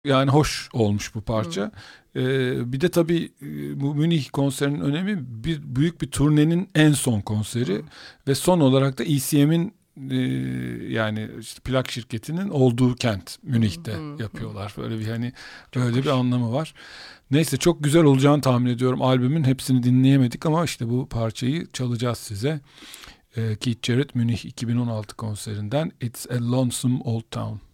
Yani hoş olmuş bu parça. Bir de tabii bu Münih konserinin önemi büyük bir turnenin en son konseri ve son olarak da ECM'in yani işte plak şirketinin olduğu kent Münih'te yapıyorlar. Böyle bir hani Çok öyle bir hoş. anlamı var. Neyse çok güzel olacağını tahmin ediyorum. Albümün hepsini dinleyemedik ama işte bu parçayı çalacağız size. Keith Jarrett Münih 2016 konserinden It's a Lonesome Old Town.